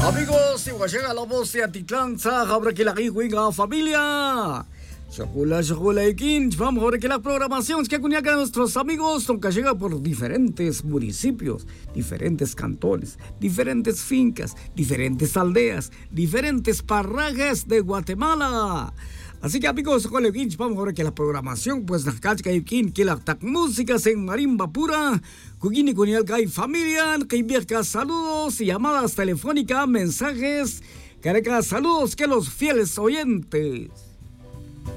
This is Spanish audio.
Amigos, llega la voz de Atitlán, Sahabra que la Winga familia. Shakula Ikin, vamos a ver que la programación que cuñaca nuestros amigos, que llega por diferentes municipios, diferentes cantones, diferentes fincas, diferentes aldeas, diferentes parrajes de Guatemala. Así que amigos, vamos a ver que la programación, pues la cacha y que la músicas en marimba pura, Kugini Kunial Kai familia, que envía saludos y llamadas telefónicas, mensajes, que saludos que los fieles oyentes.